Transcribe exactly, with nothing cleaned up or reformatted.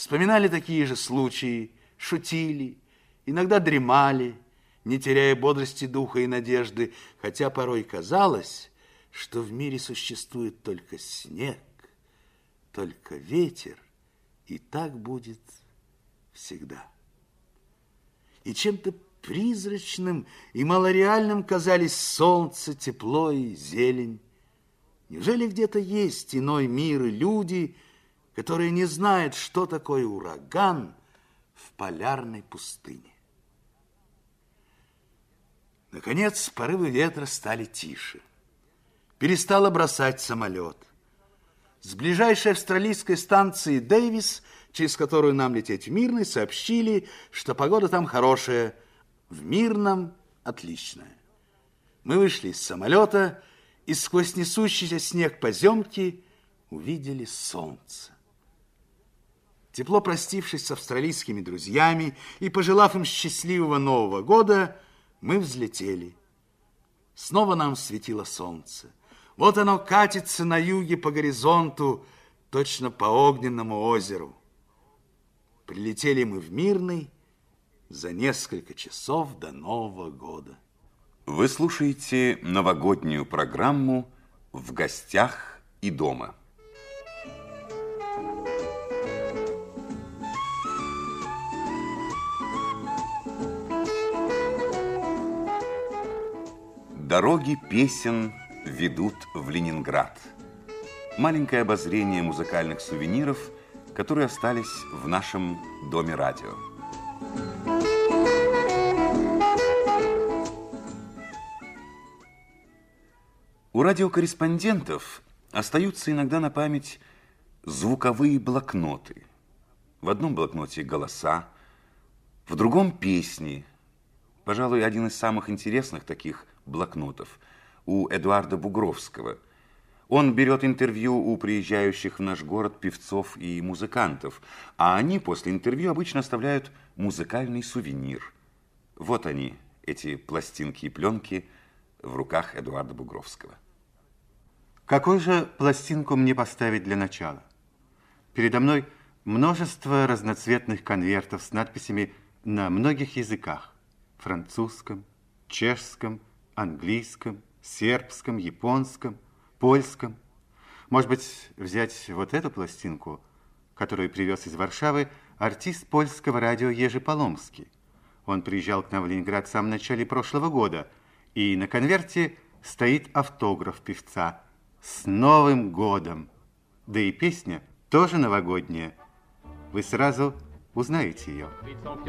вспоминали такие же случаи, шутили, иногда дремали, не теряя бодрости духа и надежды, хотя порой казалось, что в мире существует только снег, только ветер, и так будет всегда. И чем-то призрачным и малореальным казались солнце, тепло и зелень. Неужели где-то есть иной мир и люди, которые не знают, что такое ураган в полярной пустыне? Наконец, порывы ветра стали тише. Перестало бросать самолет. С ближайшей австралийской станции Дэвис, через которую нам лететь в Мирный, сообщили, что погода там хорошая, в Мирном отличная. Мы вышли из самолета и сквозь несущийся снег поземки увидели солнце. Тепло простившись с австралийскими друзьями и пожелав им счастливого Нового года, мы взлетели. Снова нам светило солнце. Вот оно катится на юге по горизонту, точно по огненному озеру. Прилетели мы в Мирный за несколько часов до Нового года. Вы слушаете новогоднюю программу «В гостях и дома». Дороги песен ведут в Ленинград. Маленькое обозрение музыкальных сувениров, которые остались в нашем доме радио. У радиокорреспондентов остаются иногда на память звуковые блокноты. В одном блокноте голоса, в другом песни. Пожалуй, один из самых интересных таких блокнотов у Эдуарда Бугровского. Он берет интервью у приезжающих в наш город певцов и музыкантов, а они после интервью обычно оставляют музыкальный сувенир. Вот они, эти пластинки и пленки, в руках Эдуарда Бугровского. Какую же пластинку мне поставить для начала? Передо мной множество разноцветных конвертов с надписями на многих языках. Французском, чешском, английском, сербском, японском, польском. Может быть, взять вот эту пластинку, которую привез из Варшавы артист польского радио Ежи Поломский. Он приезжал к нам в Ленинград в самом начале прошлого года, и на конверте стоит автограф певца «С Новым годом!». Да и песня тоже новогодняя. Вы сразу узнаете ее.